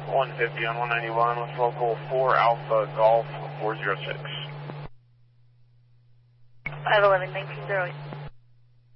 150 on 191 with local 4 Alpha Golf 406. 511, 1908.